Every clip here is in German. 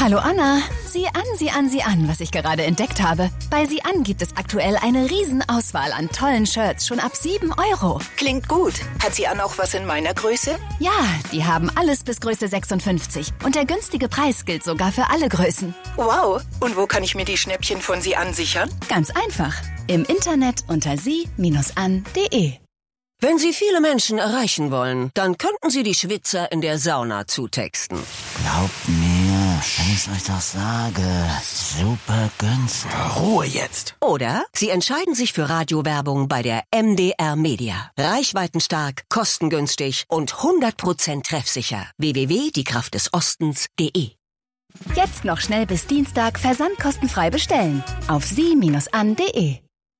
Hallo Anna, sieh an, was ich gerade entdeckt habe. Bei Sieh an gibt es aktuell eine Riesenauswahl an tollen Shirts, schon ab 7 €. Klingt gut. Hat Sieh an auch was in meiner Größe? Ja, die haben alles bis Größe 56. Und der günstige Preis gilt sogar für alle Größen. Wow, und wo kann ich mir die Schnäppchen von Sieh an sichern? Ganz einfach, im Internet unter sie-an.de. Wenn Sie viele Menschen erreichen wollen, dann könnten Sie die Schwitzer in der Sauna zutexten. Glaubt mir, wenn ich euch das sage, super günstig. Ruhe jetzt. Oder Sie entscheiden sich für Radiowerbung bei der MDR Media. Reichweitenstark, kostengünstig und 100% treffsicher. www.diekraftdesostens.de. Jetzt noch schnell bis Dienstag versandkostenfrei bestellen. Auf sie-an.de.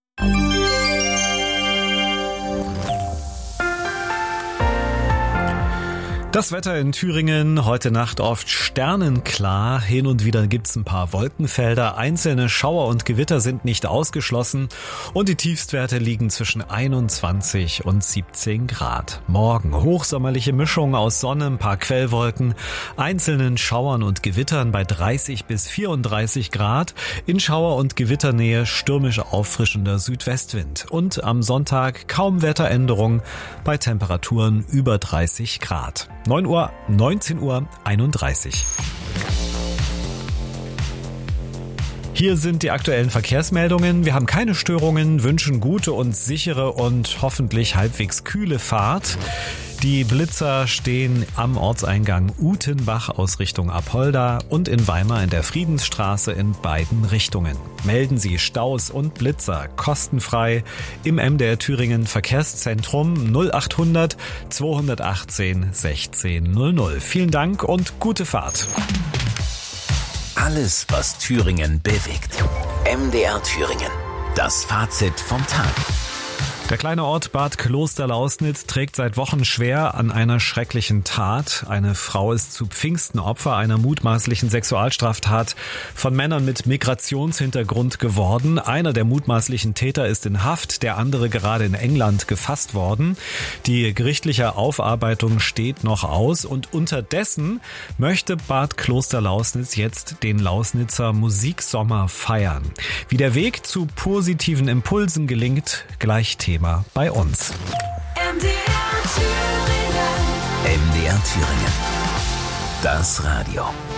Das Wetter in Thüringen, heute Nacht oft sternenklar. Hin und wieder gibt's ein paar Wolkenfelder. Einzelne Schauer und Gewitter sind nicht ausgeschlossen. Und die Tiefstwerte liegen zwischen 21 und 17 Grad. Morgen hochsommerliche Mischung aus Sonne, ein paar Quellwolken, einzelnen Schauern und Gewittern bei 30 bis 34 Grad. In Schauer- und Gewitternähe stürmisch auffrischender Südwestwind. Und am Sonntag kaum Wetteränderung bei Temperaturen über 30 Grad. 9 Uhr, 19 Uhr, 31. Hier sind die aktuellen Verkehrsmeldungen. Wir haben keine Störungen, wünschen gute und sichere und hoffentlich halbwegs kühle Fahrt. Die Blitzer stehen am Ortseingang Utenbach aus Richtung Apolda und in Weimar in der Friedensstraße in beiden Richtungen. Melden Sie Staus und Blitzer kostenfrei im MDR Thüringen Verkehrszentrum 0800 218 1600. Vielen Dank und gute Fahrt. Alles, was Thüringen bewegt. MDR Thüringen. Das Fazit vom Tag. Der kleine Ort Bad Klosterlausnitz trägt seit Wochen schwer an einer schrecklichen Tat. Eine Frau ist zu Pfingsten Opfer einer mutmaßlichen Sexualstraftat von Männern mit Migrationshintergrund geworden. Einer der mutmaßlichen Täter ist in Haft, der andere gerade in England gefasst worden. Die gerichtliche Aufarbeitung steht noch aus und unterdessen möchte Bad Klosterlausnitz jetzt den Lausnitzer Musiksommer feiern. Wie der Weg zu positiven Impulsen gelingt, gleich Thema bei uns. MDR Thüringen. MDR Thüringen. Das Radio.